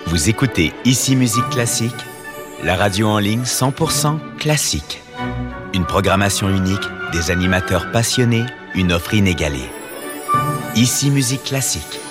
Vous écoutez Ici Musique Classique, la radio en ligne 100% classique. Une programmation unique, des animateurs passionnés, une offre inégalée. Ici Musique Classique.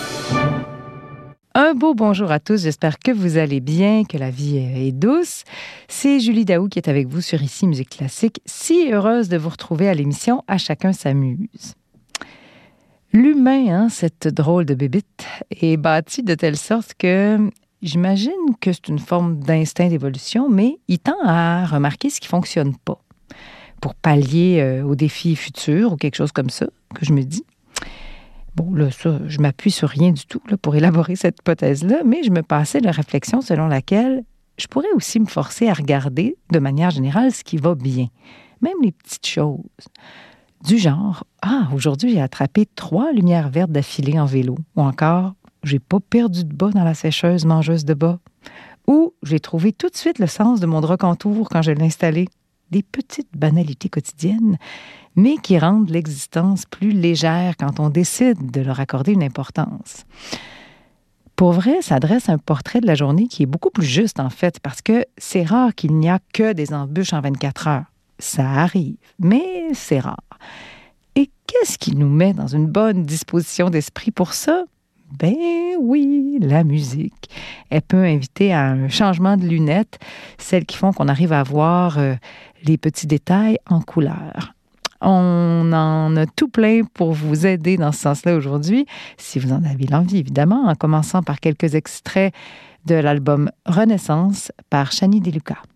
Un beau bonjour à tous, j'espère que vous allez bien, que la vie est douce. C'est Julie Daou qui est avec vous sur Ici Musique Classique. Si heureuse de vous retrouver à l'émission À chacun s'amuse. L'humain, cette drôle de bébite, est bâti de telle sorte que j'imagine que c'est une forme d'instinct d'évolution, mais il tend à remarquer ce qui ne fonctionne pas pour pallier aux défis futurs ou quelque chose comme ça, que je me dis. Bon, là, ça, je m'appuie sur rien du tout là, pour élaborer cette hypothèse-là, mais je me passais la réflexion selon laquelle je pourrais aussi me forcer à regarder, de manière générale, ce qui va bien. Même les petites choses. Du genre, aujourd'hui, j'ai attrapé 3 lumières vertes d'affilée en vélo. Ou encore, j'ai pas perdu de bas dans la sécheuse mangeuse de bas. Ou j'ai trouvé tout de suite le sens de mon drap contour quand je l'ai installé. Des petites banalités quotidiennes, mais qui rendent l'existence plus légère quand on décide de leur accorder une importance. Pour vrai, ça dresse un portrait de la journée qui est beaucoup plus juste, en fait, parce que c'est rare qu'il n'y a que des embûches en 24 heures. Ça arrive, mais c'est rare. Et qu'est-ce qui nous met dans une bonne disposition d'esprit pour ça? Ben oui, la musique. Elle peut inviter à un changement de lunettes, celles qui font qu'on arrive à voir les petits détails en couleur. On en a tout plein pour vous aider dans ce sens-là aujourd'hui, si vous en avez l'envie, évidemment, en commençant par quelques extraits de l'album Renaissance par Chani Deluca.